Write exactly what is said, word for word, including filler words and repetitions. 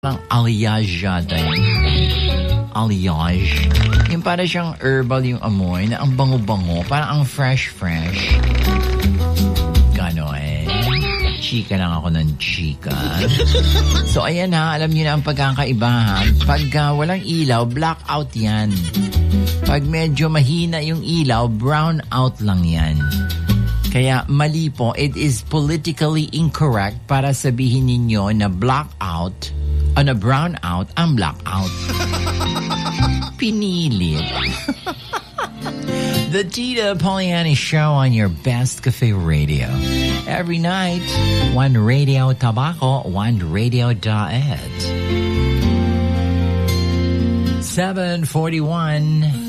Parang aliyage yata yun. Aliyage. Yung para siyang herbal yung amoy na ang bango-bango. Parang ang fresh-fresh. Ganon. Chika lang ako ng chika. So, ayan ha. Alam niyo na ang pagkakaiba ha. Pag uh, walang ilaw, blackout yan. Pag medyo mahina yung ilaw, brown out lang yan. Kaya mali po, it is politically incorrect para sabihin ninyo na blackout o na brown out ang blackout. Pinilit. The Tita Poliani Show on your best cafe radio. Every night, one radio tabaco, one radio diet. seven forty-one